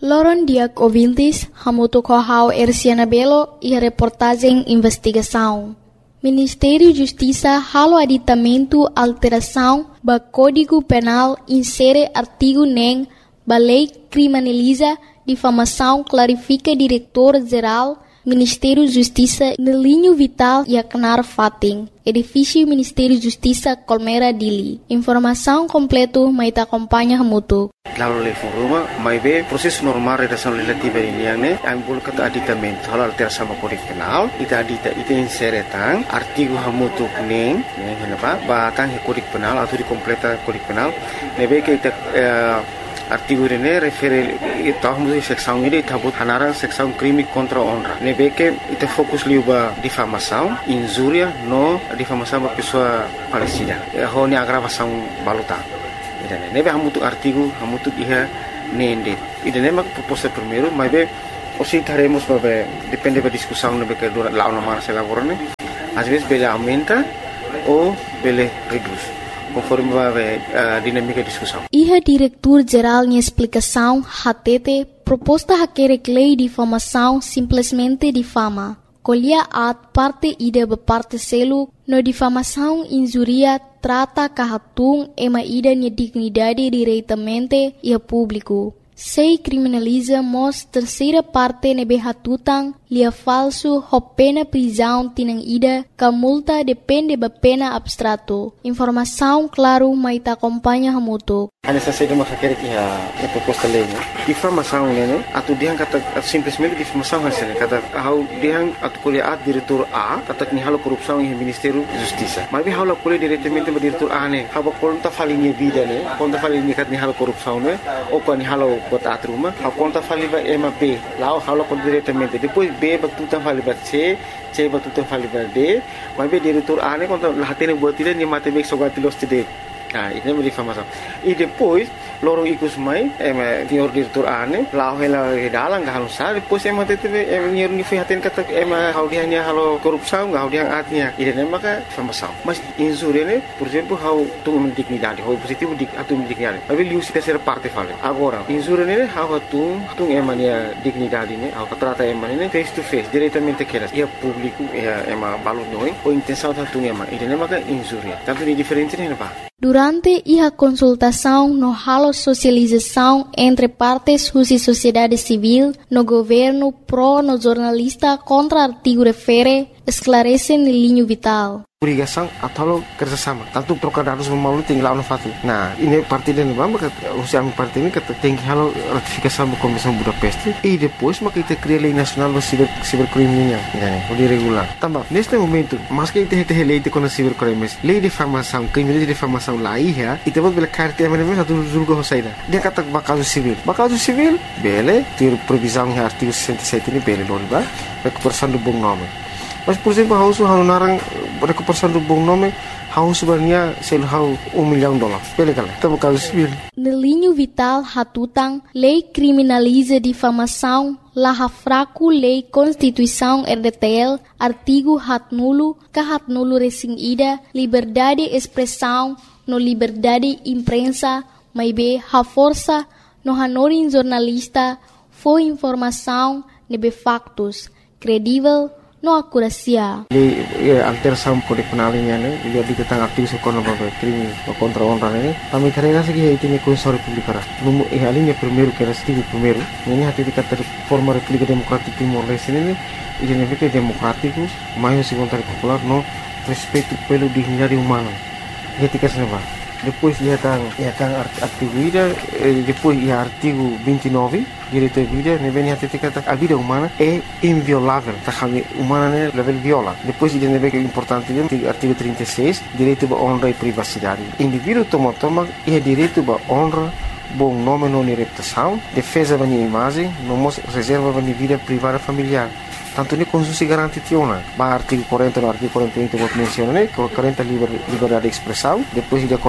Loron Diak Ouvintes, Hamuto Kohau Erciana Belo e a reportagem Investigação. Ministério da Justiça halo aditamento alteração ba Código Penal insere artigo NEM ba lei criminaliza difamação clarifica diretor-geral Ministério da Justiça no linho vital e Aknar Fating, edifício Ministério da Justiça Colmeira Dili. Informação completa maita acompanha Hamuto. Lalu level rumah, mai be proses normal redação legislativa ini yang ne, ambul kata aditamento halal alteração Código Penal, ita inseretang artigo hamutu neng, kenapa? Batang Código Penal atau dikompleta Código Penal, nebe que ita artigo ini refere tahun seksão ini tabut hanaran seksão crime contra honra. Nebe que ita fokus liuba difamação, injúria, no difamação ba pessoa falecida. Ho ni agravação baluta. Nebe hamutu artigo hamutu iha nende. Ida nema proposta primeiro, mas be osi taremos babe depende da discussão nebe que dura lá uma se lavorane. Às vezes bele aumenta ou bele reduz, conforme babe dinâmica de discussão. Iha diretor-geral em explicação hatete proposta haquere lei de difamação simplesmente difama. Colhia at parte ida parte selo no difamação injuria trata kahatung ema ida ni dignidade diretamente e a público. Sei criminaliza mos terceira parte nebe hatutang lia falso ho pena prisão tinang ida ka multa depende ba pena abstrato. Informação claro maita acompanha hamuto. Hanya saja masa kira a proposta lei, né? Difamação, né? Atu dia kata simplesmente difamação hasil kata how dia atu kuliah diretor A kata ni halo korupsi em Ministério da Justiça. Mas halo kuliah diretamente ba diretor A né? Haba conta falinha vida né? Conta falinha kat ni halo korupsi né? Ou kan ni halo kota atruma, ha conta faliba B. Lá halo conta diretamente. Depois B ba tutan faliba C ba tutan faliba D. Mas be diretor A né conta lahatene buat tidak ni mate bek sogatilos tidak. Ah, ini é difamação. E depois, loro ikus mai, senhor diretor ane, lau hela dalang gahalo sa, depois teve senhor ni fihaten kata hau dia nya halo korupsão, hau dia atnya. Ini maka difamação. Mas injúria né, por exemplo, hau tu dignidade, hau positivo atu dignidade. Mas liu se terceira parte fala. Agora, injúria né, hau tu emania dignidade né, hau trata emania face to face, diretamente queras. E a público, balu noi, ou intenção tu ema. Ini maka injúria. Tanto de diferente né, pa. Durante a consultação no halo socialização entre partes e sociedade civil, no governo pro no jornalista contra artigo refere, esclarece no linho vital. Obrigação atau kerjasama. Tanto trocar dados memalu tinggal no fati. Nah, ini parti dan bamba usia parti ini kata tinggi halo ratifikasi sama Komisi Budapest. E depois maka kita cria lei nasional do cibercriminal, né? O regular. Também neste momento, mas que kita lei de contra cibercrimes, lei de difamação, crime de difamação lá ia, e temos bela carta é mesmo satu julgo hosaida. Dia kata bakaso civil, bele, ter previsão em artigo 67 ini bele loriba, recuperação do bom nome. Mas, por exemplo, hausu narang recuperação do bom nome, hausu sebenarnya selhau $1 milhão. Bele kala, tamo caso civil. No linho vital hatutang, lei criminaliza difamação, laha fraco lei Constituição RDTL, artigo hatnulo resing ida, liberdade expressão, no liberdade imprensa, maibe ha força, no hanorin jornalista, foi informação, nebe factos, credível, no akurasia. Alteração Código Penal ini dia diketang aktif sekolah crime contra honra ini. Kami karena segi itu ni Constituição Republicana. A linha primeiro que era artigo primeiro, ini hati dikata forma República Democrática Timor-Leste ini identifica democrático, mais segundo popular no respeito pelo dignidade humana. Etika senapa. Depois ia tang artigo vida, depois ia artigo 29 direito à vida, ne vem até kata a vida humana é inviolável, tá humana né level viola. Depois ele ne vem que é importante artigo 36, direito à honra e privacidade. Indivíduo toma é direito à honra, bom nome não reputação, defesa da imagem, não reserva da vida privada familiar. Tanto ni Constituição garante tiona. Ba artigo 40 no artigo 41 que eu mencionei, 40 liberdade de expressão, depois de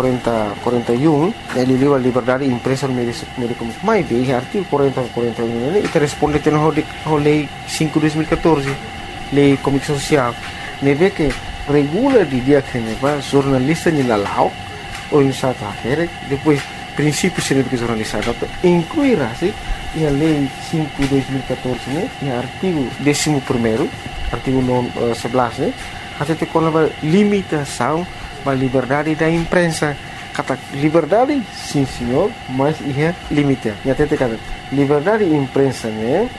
41 ele livre liberdade de imprensa no meio de comunicação. Mas bem, artigo 40 41 ele responde a lei 5/2014, lei de comunicação social. Neve que regula de dia que neva jornalista ni lalau ou insata here, depois princípios de jornalismo, incluirá a Lei 5/2014, né, e artigo 11º, artigo 11, até com a limitação da liberdade da imprensa. Kata liberdade, sim senhor, mas é limite. E até kata liberdade da imprensa, né,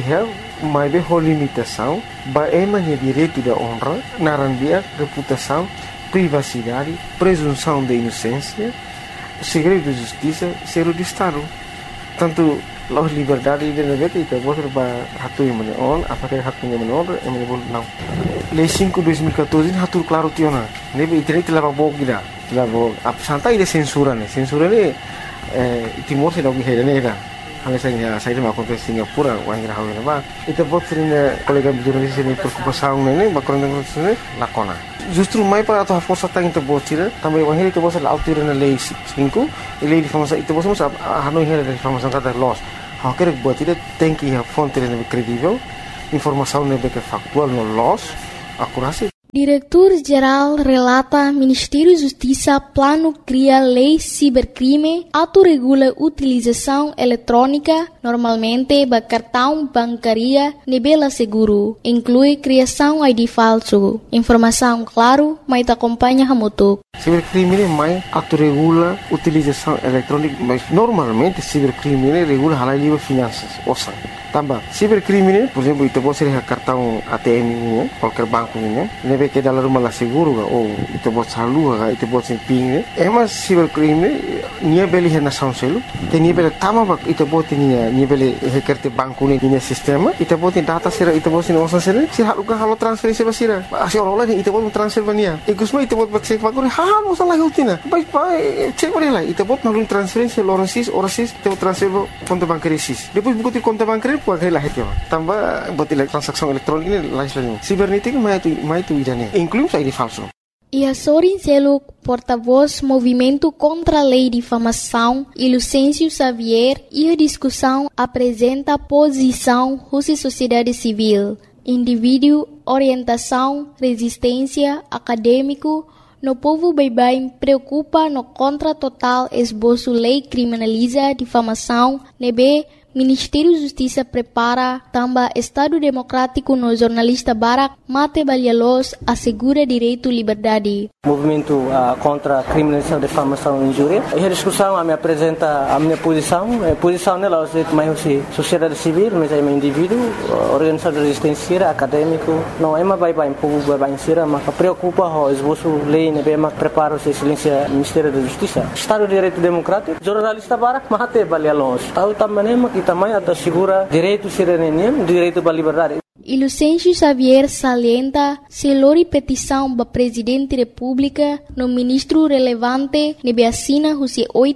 mas é limitação, é direito da honra, narandia, reputação, privacidade, presunção de inocência, segredo de justiça, segredo de Estado. Tanto a liberdade de negara itu boleh hatu yang mana on, apakah hatunya mana on, yang mana boleh não. Lei 5/2014 hatu claro tiona. Nebe internet telah bawa kita, telah bawa. Santai de censura ne, censura ne Timor se lagi hera ne. Hanya saya mau kontes Singapura, wang ira hawe ba. Itu buat sering kolega jurnalis ini preocupação ne, bakal ne lakona. Justru mai para atau força tang itu buat sih, também wang itu buat altura na lei 5, lei difamação itu buat mas hanoi hera difamação kata loss. Hal que buat itu tem que a fonte ne credível, informação ne que factual no loss, akurasi. Diretor-Geral relata Ministério da Justiça plano cria lei cibercrime, autorregula utilização eletrônica, normalmente do cartão bancária nebela seguro, inclui criação ID falso. Informação claro, mas acompanha Hamutuk. Cibercrime mais autorregula utilização eletrônica, mas normalmente cibercrime regula halal livre finanças, osa. Tambah, cibercrime, por exemplo, itu pode ser cartão ATM ini, qualquer banco ini, nebe que dalam rumah lah seguro ga, ou itu pode salur ga, itu pode ping, emas cibercrime, nia beli nação selu, tenia beli tama bak, itu pode nia beli hekerte banco ini, nia sistema, itu pode data sira, itu pode osa sira, sira halukan halo transferensi basira, asyik orang-orang itu pode transfer bania, ikusma itu pode cek banco, halo salah hutina, baik cek beri lah, itu pode nalun transferensi orang sis, itu pode transfer konto bankari sis, depois buku konto bankari pakai lah itu, tambah buat transaksi elektronik ini lain. Cibernética mais tu idane, inclui ID falso. E Sorin Seluk, porta-voz Movimento contra a Lei de Difamação, e Lucêncio Xavier, e a discussão apresenta posição Rússia Sociedade Civil, indivíduo, orientação, resistência, acadêmico, no povo bem preocupa no contra total esboço lei criminaliza difamação, nebe Ministério da Justiça prepara também Estado Democrático no jornalista Barak Mate Balhalos assegura direito e liberdade. Movimento contra a criminalização, difamação e injúria. E a discussão me apresenta a minha posição. A posição nela é mais sociedade civil, mas é um indivíduo, organização de resistência, acadêmico. Não é mais bem povo bem sira, mas preocupa o esboço lei, né? Mas prepara o silêncio Ministério da Justiça. Estado de Direito Democrático, jornalista Barak Mate Balhalos. Tahu também também assegura direito cidadania, direito à liberdade. E Lucêncio Xavier salienta se lori petição do Presidente da República no ministro relevante nebe assina os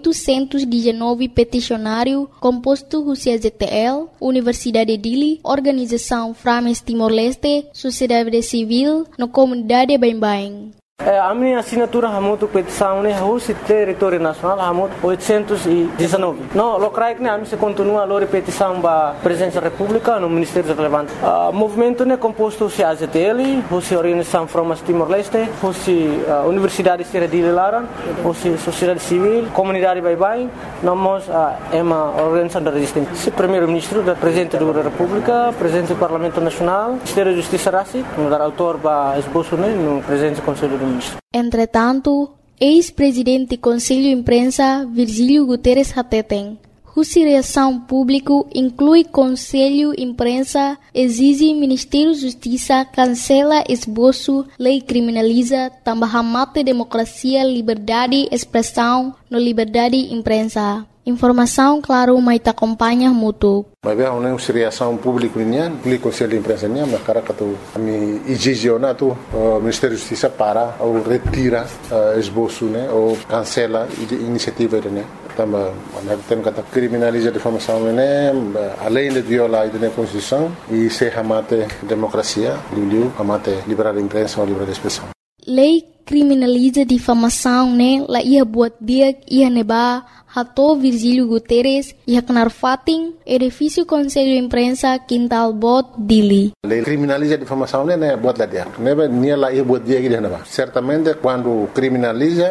819 peticionário composto os ZTL, Universidade Dili, Organização Frames Timor-Leste, Sociedade Civil, no Comunidade Bem-Bem. A minha assinatura hamutu petição ne hoje território nacional hamutu 819. No locais ne a se continua a lori petição ba presença da República no Ministério relevante. Movimento ne composto se AZTL, hoje Organização Frames Timor-Leste, hoje Universidade de Laran, hoje Sociedade Civil, Comunidade Bem-Bem, nós é uma organização da resistência. Se primeiro-ministro da Presidente da República, Presidente do Parlamento Nacional, Ministério da Justiça Rassi, no dar autor ba esboço ne no Presidente do Conselho. Entretanto, ex-presidente do Conselho de Imprensa, Virgílio Guterres Hateten, cuja reação pública inclui Conselho de Imprensa, exige Ministério da Justiça cancela esboço, lei criminaliza, também mate democracia, liberdade, expressão, no liberdade de imprensa. Informação, claro, mas te acompanha muito. Mas bem, uma reação pública nian, público Conselho de Imprensa nian, mas cara que tu me exigena tu Ministério da Justiça para ou retira esboço, né, ou cancela a iniciativa né. Também tem que criminalizar a difamação né, além de violar a Constituição e se amate democracia, amate liberdade de imprensa ou liberdade de expressão. Lei criminaliza difamação, né? La ia buat dia ia neba hato Virgílio Guterres ia kenar fating edifício Conselho de Imprensa Quintal Bot Dili. Lei criminaliza difamação, né? Buat lá dia. Neba nia la ia buat dia que neba. Certamente quando criminaliza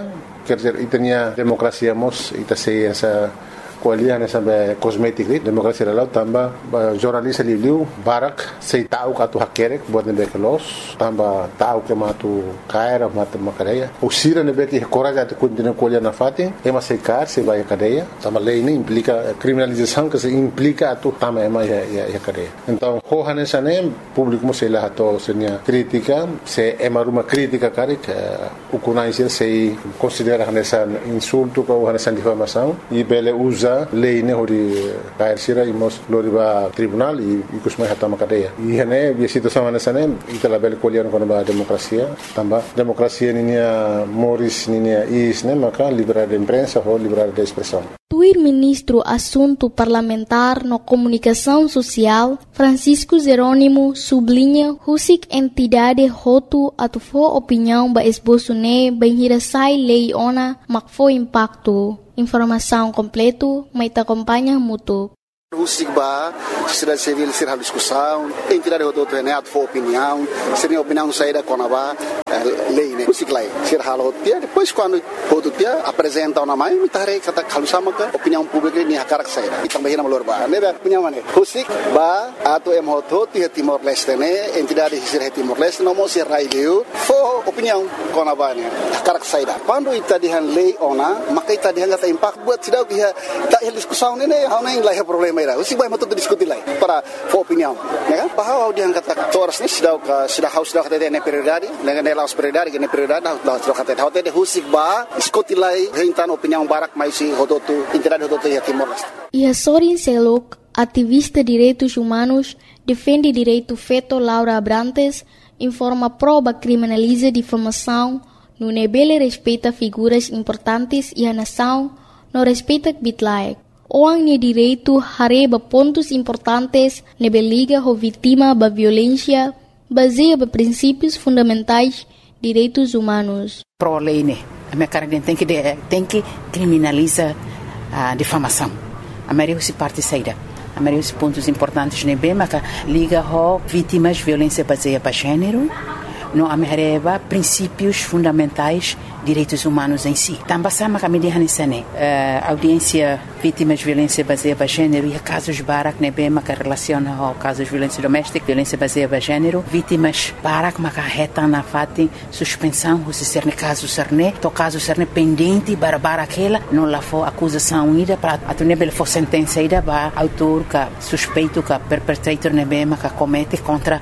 quer dizer, itania democracia mos ita sei essa kualian essa cosmetic democracia lalau tamba jornalista liu barak sei tahu katu hakerek buat nebe kelos tamba tahu ke matu kaira matu makadeia o sira nebe que coragem de continuar kualian na fatin ema sei car sei vai cadeia tamba lei nem implica criminalização que se implica tu tamba ema ya cadeia então hohan essa nem público mo sei lá to senia crítica se ema uma crítica cara que o conhecer sei considera essa insulto ou essa difamação e bele usa lei ne hori kair sira imos loriba tribunal e kusmai hatama cadeia e hene via situação nessa nem itala bele colher com a democracia tamba democracia ninia moris ninia is ne maka liberdade de imprensa ou liberdade de expressão. Tuir ministro assunto parlamentar no comunicação social Francisco Jerônimo sublinha husik entidade hotu atufo opinião ba esboço ne benhirasai lei ona makfo impacto. Informação completo, mas te acompanha mútuo. O SIGBA, sociedade civil, ser a discussão, entidade do Renato for opinião, seria opinião saída com a lei, né? O SIGLAI, ser a rotia, depois quando o rotia apresenta uma mãe, me tarei que está calçando a opinião pública nem a cara que saída. E também na Malorba, né? Opinião né? O SIGBA, ato é moto, tinha Timor-Leste, né? Entidade de ser Timor-Leste, não mostra raio, for opinião com a mãe, a cara que saída. Quando está de lei ona, mas está de tem impacto buat cidade que está discussão, né? Não nem lá é problema. O SIGBA mau tu diskuti lai para opinião, né? Bahwa dia kata toras ni sudah kata dia prioridade, dengan elas prioridade, dengan prioridade dah kata dia o SIGBA diskuti lai hentan opinião barak mais si hodotu entidade hodotu ya Timor-Leste. E a Sorin Selok, ativista de direitos humanos, defende direito feto Laura Abrantes, informa prova criminaliza difamação, no nebele respeita figuras importantes e a nação não respeita bitlaek. Orang ni direito hareba pontos importantes nebe liga ho vítima ba violência baseia ba princípios fundamentais direitos humanos. Pro lei né, a minha cara tem que criminalizar a difamação. A maioria se parte saída. A maioria dos pontos importantes nebe mas liga ho vítimas violência baseia ba gênero. Não amerreba princípios fundamentais direitos humanos em si. Também sama kami di hanisane audiência vítimas de violência baseada em gênero e casos barak nebe maka relaciona ao casos de violência doméstica, violência baseada em gênero, vítimas barak maka reta na fati suspensão se ser caso serne, to caso serne pendente para aquela não lá for acusação ida para atunebel for sentença ida ba autor ka suspeito ka perpetrator nebe maka comete contra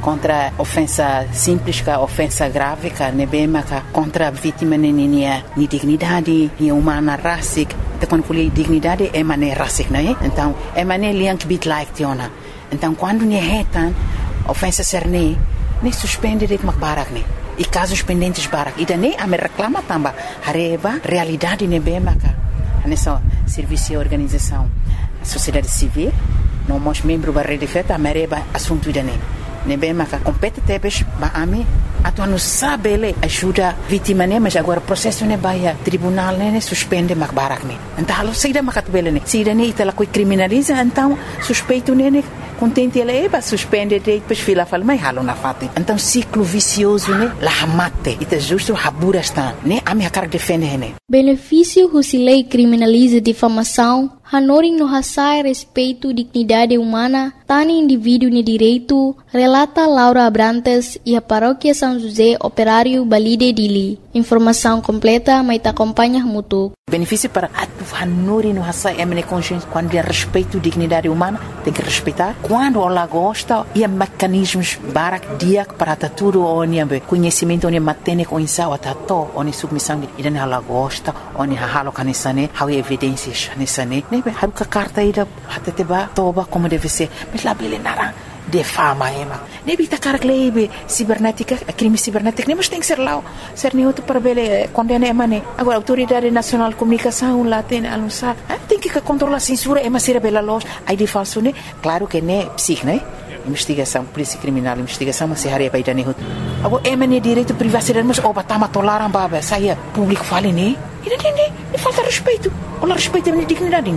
ofensa simples ka ofensa grave ka nebe maka contra vítima ni dignidade, ni humana racic, te quando fui dignidade é mané racic, não é? Então é mané liang bit like tiona. Então quando ni retan ofensa serne, ni suspende det mak barak ni. E casos pendentes barak. E daí a me reclama tamba hareba realidade ne be maka. Nessa serviço e organização, a sociedade civil, não mos membro da rede feta a mereba assunto daí. Ne be maka competitebes ba ami atu não sabe ele ajuda vítima né mas agora processo né baia tribunal né suspende mak barak né então halo saída makat bele né saída né itala coi criminaliza então suspeito né contente ele ba suspende depois fila fala mas halo na fate então ciclo vicioso né la mate ita justo habura está né a minha cara defende né benefício husilei criminaliza difamação hanoring no hasai respeito dignidade humana tani indivíduo ne direito relata Laura Abrantes e a paróquia São José Operário Balide Dili. Informação completa, mas te acompanha mútuo. Benefício para a Nori no Hassai é consciência quando é respeito à dignidade humana, tem que respeitar. Quando ela gosta, e mecanismos barak dia para tudo onde conhecimento onde matene com insau atato onde submissão e dan ela gosta onde halo kanisane how evidências nisane ne haruka carta ida hateteba toba como deve ser mas lá bele nara de fama ema ne bita carglebe cibernética crime cibernético ne mas tem que ser lá ser nem outro para bele condena emane agora autoridade nacional de comunicação lá tem anunciar tem que controlar a censura ema ser bela loja aí de falso ne claro que ne psic né investigação polícia criminal investigação mas se hareba ida ne agora emane direito privacidade mas oba tama tolaram baba saia público fale ne e falta respeito olha respeito a minha dignidade ne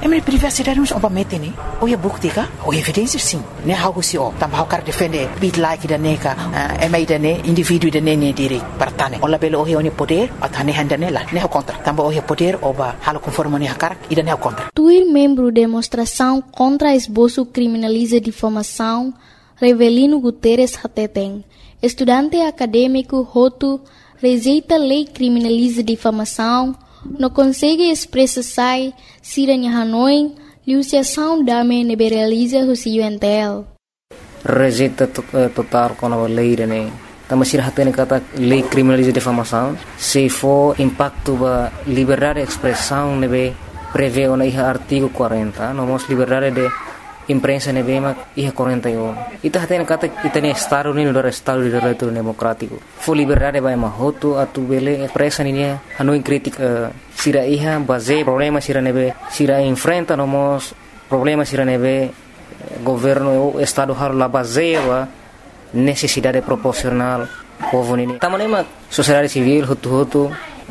minha privacidade não é mete né ou é bukti ka ou evidência sim né algo se o também o cara defende bit like da neca é mais da né indivíduo da né direito partane ou labelo o é poder até né handa nela né o contra também o é poder ou ba halo conforme né cara e da né o contra Tuir membro demonstração contra esboço criminaliza difamação Revelino Guterres Hateten estudante acadêmico Hotu rejeita lei criminaliza difamação não consegue expressar siranya Hanoi liusiação dame neberaliza o UNTL. Rejeita total com a lei né. Tama sira hatene kata lei criminaliza difamação se for impacto ba liberdade de expressão nebe prevê ona iha artigo 40 nomos liberdade de imprensa nebe ma iha 41 ita hatene kata itane estado ni do estado de direito democrático for liberdade ba ma hotu atu bele expressa ni Hanoi crítica sira iha base problema sira nebe sira enfrenta nomos problema sira nebe governo estado har la base ba necessidade proporcional povo nini tamanema sociedade civil hutu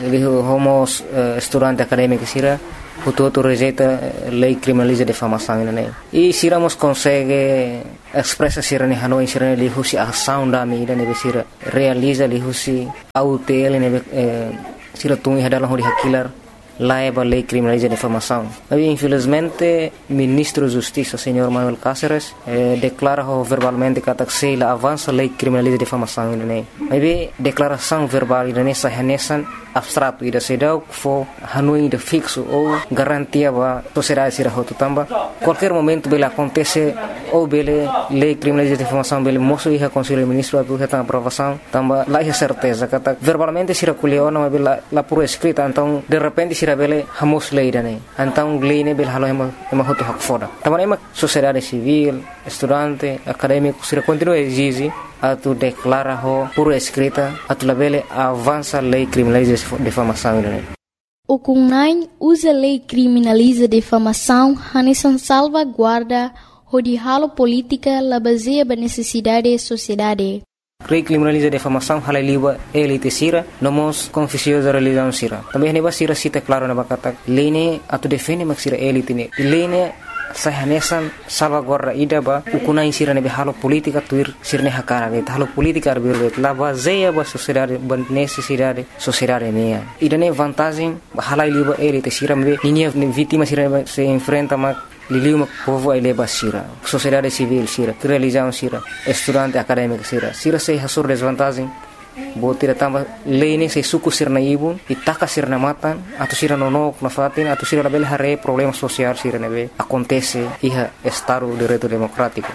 homos estudante acadêmico sira hutu rejeita lei criminaliza difamação né e siramos consegue expressa sira ni Hanoi sira li husi ação da mi ne sira realiza li husi autel ne sira tungi hadalah hori hakilar laiba lei criminaliza difamação. Mas infelizmente ministro da Justiça, senhor Manuel Cáceres, declara verbalmente que a avança lei criminaliza difamação né. Mas declaração verbal né sahanesan abstrato ida sedau fo Hanoi de fixo ou garantia ba sociedade sira hotu tamba qualquer momento bela acontece ou bele lei criminaliza difamação bele moço ia conselho ministro atu reta aprovação tamba lá é certeza kata verbalmente sira kuleona mas bela la por escrita então de repente sira bele hamos lei dane então lei ne bele halo ema hotu hak foda tamba ema sociedade civil estudante acadêmico sira continua exige atu declara ho por escrita atu labele avança lei criminaliza difamação né. O CUNAI usa lei criminaliza difamação hanesan salvaguarda hodihalo política la baseia ba necessidade sociedade. Lei criminaliza difamação halaliwa elite sira nomos confusiosa religião sira. Também neba sira cita claro na bakata lei ne atu defende mak sira elite ne. Lei ne sahanesan salvaguarda ida ba ukuna insira nebe halo politika tuir sirne hakara be halo politika arbir la baseia ba sociedade ba necessidade sociedade mea ida ne vantagem hala liba elite sira me ninia vítima sira se enfrenta ma liliu povo ele ba sira sociedade civil sira religião sira estudante acadêmico sira se hasur desvantagem botira tamba lei se suku sirna ibu itaka sirna matan atau sira nonok na fatin atau sira label hare problema social sira nebe acontece iha estado de direito democrático.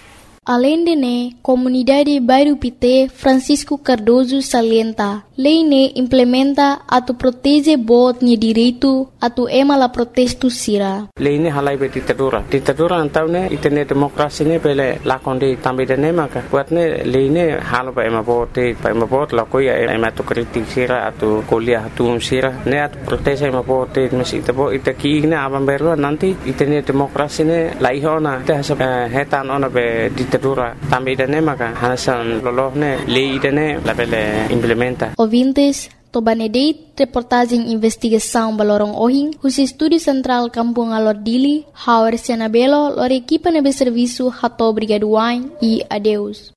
Além de ne, comunidade Bairro Pité Francisco Cardoso salienta, lei ne implementa atu protege bot ni direito atu ema la protesto sira. Lei ne halai be ditadura antau ne itene demokrasi ne bele lakonde tambe de ne maka buat ne lei ne halo ba ema bot la ko ya ema tu kritik sira atu kuliah atu sira ne atu protege ema bot mesi tebo itaki ne abam berlo nanti itene demokrasi ne laihona te hetan ona be también tenemos que hacer los ley la pele implementa. Ouvintes, Tobanedeit, reportagem investigação balorong ohing, os estúdio central Kampung Alordili, Hauer Sianabelo, lor equipa nebe serviço Hato Brigaduain e adeus.